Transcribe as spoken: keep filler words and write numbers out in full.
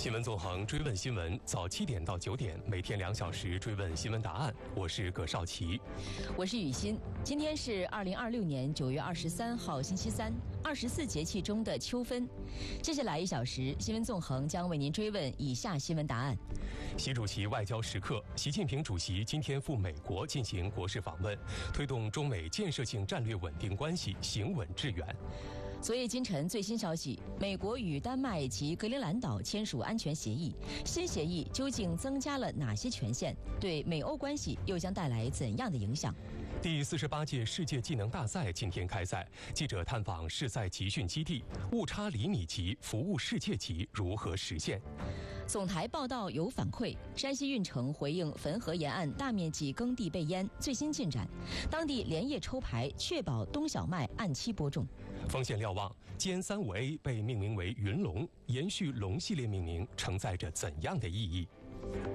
新闻纵横，追问新闻，早七点到九点，每天两小时追问新闻答案。我是葛少奇， 我是雨欣。今天是二零二六年九月二十三号，星期三，二十四节气中的秋分。接下来一小时，新闻纵横将为您追问以下新闻答案： 习主席外交时刻，习近平主席今天赴美国进行国事访问，推动中美建设性战略稳定关系行稳致远。 昨夜今晨最新消息，美国与丹麦及格陵兰岛签署安全协议，新协议究竟增加了哪些权限？对美欧关系又将带来怎样的影响？ 第四十八届世界技能大赛今天开赛，记者探访试赛集训基地，误差厘米级服务世界级如何实现？ 总台报道有反馈，山西运城回应汾河沿岸大面积耕地被淹最新进展，当地连夜抽排，确保冬小麦按期播种。 风险瞭望，歼 三五 A 被命名为云龙，延续龙系列命名承载着怎样的意义？